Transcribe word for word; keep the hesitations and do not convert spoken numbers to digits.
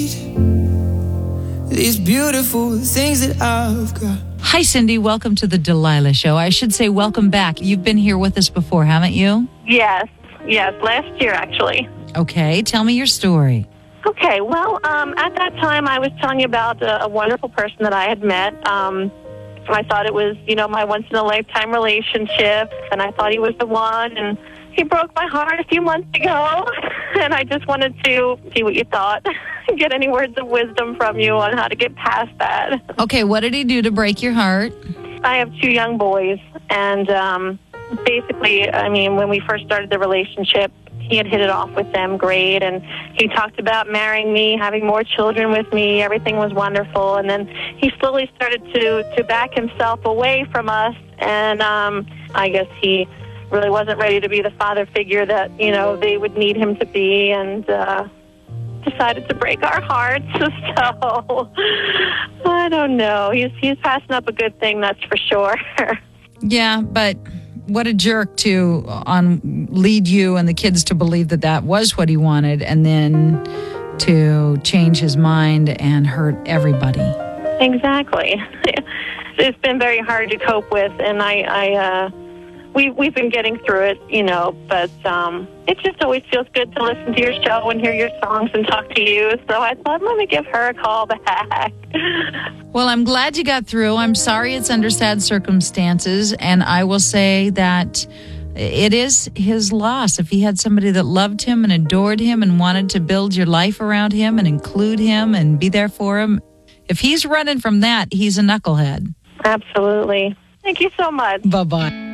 These beautiful things that I've got. Hi, Cindy. Welcome to the Delilah Show. I should say welcome back. You've been here with us before, haven't you? Yes, yes, last year actually. Okay, tell me your story. Okay, well, um, at that time I was telling you about a, a wonderful person that I had met. Um, I thought it was, you know, my once-in-a-lifetime relationship, and I thought he was the one, and he broke my heart a few months ago, and I just wanted to see what you thought, get any words of wisdom from you on how to get past that. Okay, what did he do to break your heart? I have two young boys, and um, basically, I mean, when we first started the relationship, he had hit it off with them great, and he talked about marrying me, having more children with me. Everything was wonderful, and then he slowly started to, to back himself away from us, and um, I guess he really wasn't ready to be the father figure that, you know, they would need him to be, and uh, decided to break our hearts. So, I don't know. He's, he's passing up a good thing, that's for sure. Yeah, but what a jerk to on lead you and the kids to believe that that was what he wanted, and then to change his mind and hurt everybody. Exactly. It's been very hard to cope with, and I, I uh, we, we've been getting through it, you know, but um, it just always feels good to listen to your show and hear your songs and talk to you, so I thought, let me give her a call back. Well, I'm glad you got through. I'm sorry it's under sad circumstances, and I will say that it is his loss. If he had somebody that loved him and adored him and wanted to build your life around him and include him and be there for him, if he's running from that, he's a knucklehead. Absolutely. Thank you so much. Bye-bye.